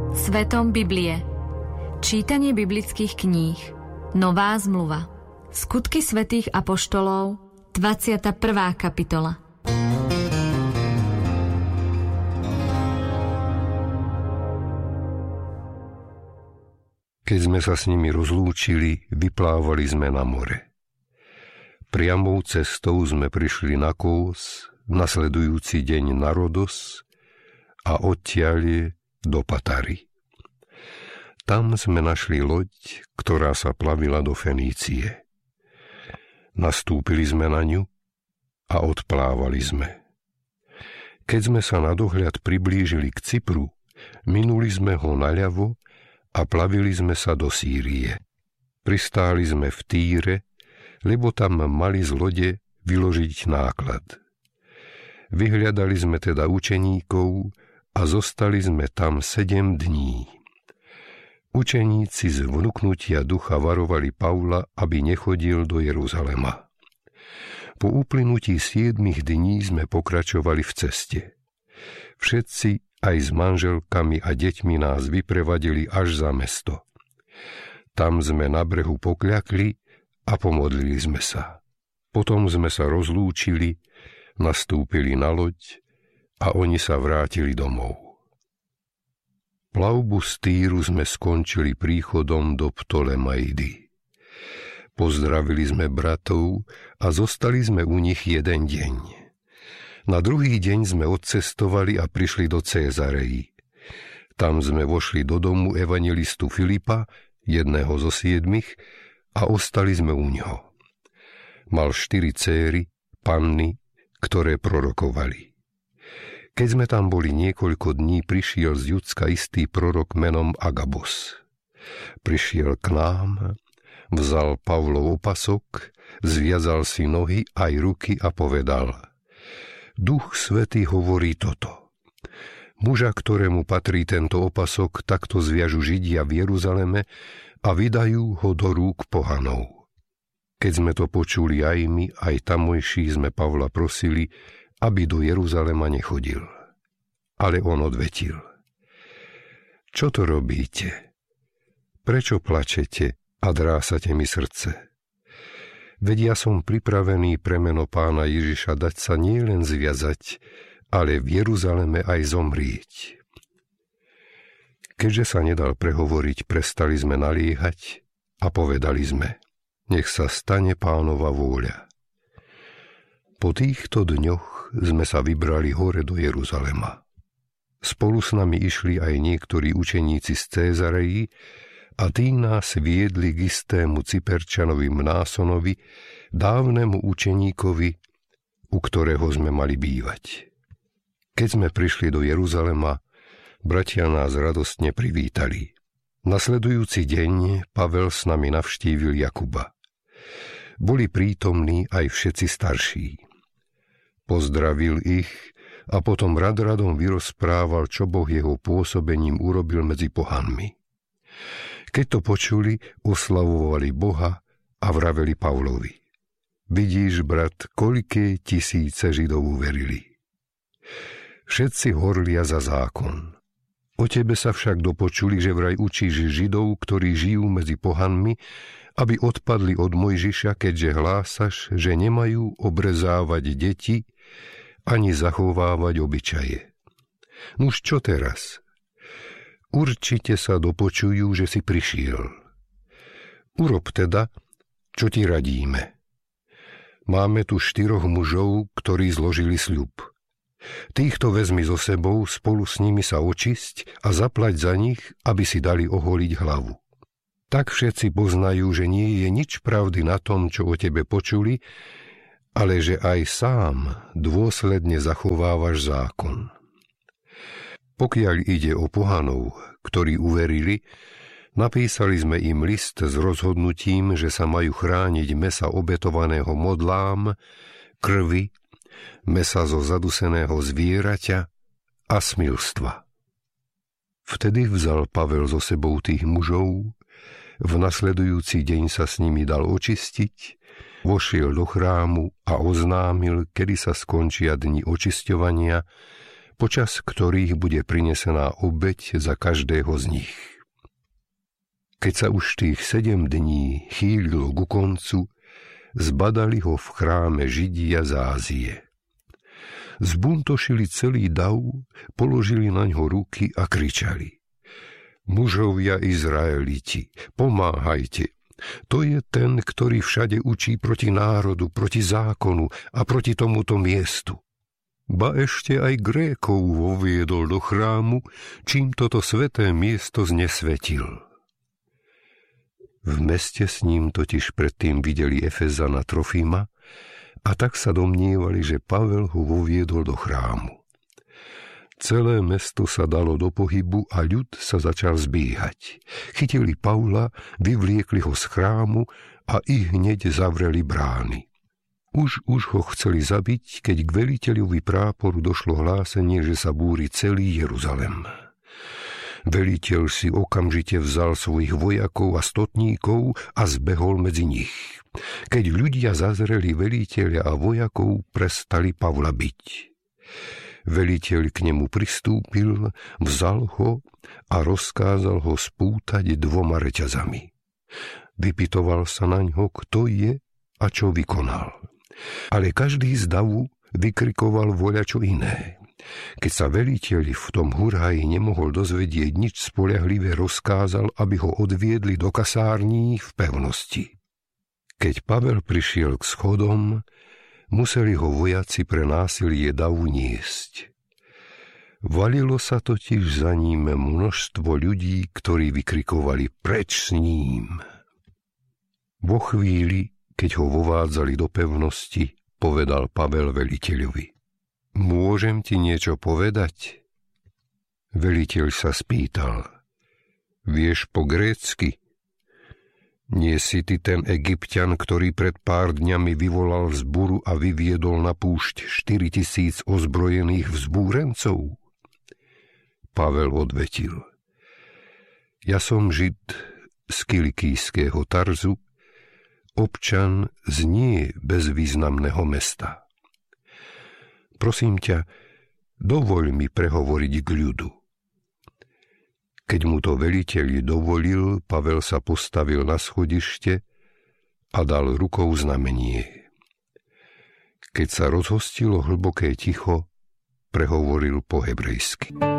Svetom Biblie. Čítanie biblických kníh. Nová zmluva. Skutky svätých apoštolov, 21. kapitola. Keď sme sa s nimi rozlúčili, vyplávali sme na more. Priamou cestou sme prišli na Kós, nasledujúci deň na Rodos a odtiaľ do Patary. Tam sme našli loď, ktorá sa plavila do Fenície. Nastúpili sme na ňu a odplávali sme. Keď sme sa na dohľad priblížili k Cypru, minuli sme ho naľavo a plavili sme sa do Sýrie. Pristáli sme v Týre, lebo tam mali z lode vyložiť náklad. Vyhľadali sme teda učeníkov a zostali sme tam 7 dní. Učeníci z vnuknutia ducha varovali Pavla, aby nechodil do Jeruzalema. Po uplynutí 7 dní sme pokračovali v ceste. Všetci, aj s manželkami a deťmi, nás vyprevadili až za mesto. Tam sme na brehu pokľakli a pomodlili sme sa. Potom sme sa rozlúčili, nastúpili na loď a oni sa vrátili domov. Plavbu z Týru sme skončili príchodom do Ptolemaidy. Pozdravili sme bratov a zostali sme u nich 1 deň. Na druhý deň sme odcestovali a prišli do Cézareji. Tam sme vošli do domu evanjelistu Filipa, jedného zo 7, a ostali sme u ňoho. Mal 4 céry, panny, ktoré prorokovali. Keď sme tam boli niekoľko dní, prišiel z Judska istý prorok menom Agabos. Prišiel k nám, vzal Pavlov opasok, zviazal si nohy aj ruky a povedal: Duch Svätý hovorí toto. Muža, ktorému patrí tento opasok, takto zviažu Židia v Jeruzaleme a vydajú ho do rúk pohanov. Keď sme to počuli aj my, aj tamojší, sme Pavla prosili, aby do Jeruzalema nechodil. Ale on odvetil: Čo to robíte? Prečo plačete a drásate mi srdce? Veď ja som pripravený pre meno Pána Ježiša dať sa nielen zviazať, ale v Jeruzaleme aj zomrieť. Keďže sa nedal prehovoriť, prestali sme naliehať a povedali sme: Nech sa stane Pánova vôľa. Po týchto dňoch sme sa vybrali hore do Jeruzalema. Spolu s nami išli aj niektorí učeníci z Cézareji a tí nás viedli k istému Cyperčanovi Mnásonovi, dávnemu učeníkovi, u ktorého sme mali bývať. Keď sme prišli do Jeruzalema, bratia nás radostne privítali. Nasledujúci deň Pavel s nami navštívil Jakuba. Boli prítomní aj všetci starší. Pozdravil ich a potom radom vyrozprával, čo Boh jeho pôsobením urobil medzi pohanmi. Keď to počuli, oslavovali Boha a vraveli Pavlovi: Vidíš, brat, koľké tisíce Židov uverili. Všetci horlia za zákon. O tebe sa však dopočuli, že vraj učíš Židov, ktorí žijú medzi pohanmi, aby odpadli od Mojžiša, keďže hlásaš, že nemajú obrezávať deti ani zachovávať obyčaje. Nuž čo teraz? Určite sa dopočujú, že si prišiel. Urob teda, čo ti radíme. Máme tu 4 mužov, ktorí zložili sľub. Týchto vezmi so sebou, spolu s nimi sa očisť a zaplať za nich, aby si dali oholiť hlavu. Tak všetci poznajú, že nie je nič pravdy na tom, čo o tebe počuli, ale že aj sám dôsledne zachovávaš zákon. Pokiaľ ide o pohanov, ktorí uverili, napísali sme im list s rozhodnutím, že sa majú chrániť mäsa obetovaného modlám, krvi, mäsa zo zaduseného zvieraťa a smilstva. Vtedy vzal Pavel so sebou tých mužov, v nasledujúci deň sa s nimi dal očistiť, vošiel do chrámu a oznámil, kedy sa skončia dni očisťovania, počas ktorých bude prinesená obeť za každého z nich. Keď sa už tých 7 dní chýlilo ku koncu, zbadali ho v chráme Židia z Ázie. Zbuntošili celý dav, položili na ňo ruky a kričali: Mužovia Izraeliti, pomáhajte! To je ten, ktorý všade učí proti národu, proti zákonu a proti tomuto miestu. Ba ešte aj Grékov voviedol do chrámu, čím toto sväté miesto znesvetil. V meste s ním totiž predtým videli Efezana Trofima a tak sa domnievali, že Pavel ho voviedol do chrámu. Celé mesto sa dalo do pohybu a ľud sa začal zbíhať. Chytili Pavla, vyvliekli ho z chrámu a ich hneď zavreli brány. Už ho chceli zabiť, keď k veliteľovi práporu došlo hlásenie, že sa búri celý Jeruzalem. Veliteľ si okamžite vzal svojich vojakov a stotníkov a zbehol medzi nich. Keď ľudia zazreli veliteľa a vojakov, prestali Pavla byť. Veliteľ k nemu pristúpil, vzal ho a rozkázal ho spútať 2 reťazami. Vypytoval sa na ňo, kto je a čo vykonal. Ale každý z davu vykrikoval voľačo iné. Keď sa veliteľ v tom hurhaji nemohol dozvedieť nič spoľahlivé, rozkázal, aby ho odviedli do kasární v pevnosti. Keď Pavel prišiel k schodom, museli ho vojaci pre násilie davu niesť. Valilo sa totiž za ním množstvo ľudí, ktorí vykrikovali preč s ním. Vo chvíli, keď ho vovádzali do pevnosti, povedal Pavel veliteľovi: Môžem ti niečo povedať? Veliteľ sa spýtal: Vieš po grécky? Nie si ty ten Egypťan, ktorý pred pár dňami vyvolal vzburu a vyviedol na púšť 4 000 ozbrojených vzbúrencov? Pavel odvetil: Ja som Žid z Kilikijského Tarzu, občan z nie bezvýznamného mesta. Prosím ťa, dovoľ mi prehovoriť k ľudu. Keď mu to veliteľ dovolil, Pavel sa postavil na schodište a dal rukou znamenie. Keď sa rozhostilo hlboké ticho, prehovoril po hebrejsky.